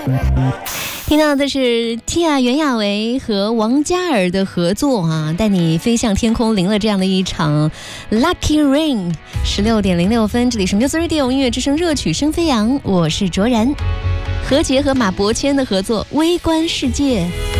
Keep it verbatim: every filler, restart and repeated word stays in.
听到的是 Tia 袁娅维和王嘉尔的合作啊，带你飞向天空，淋了这样的一场 Lucky Rain。十六点零六分，这里是 Music Radio 音乐之声热曲声飞扬，我是卓然。何洁和马伯骞的合作《微观世界》。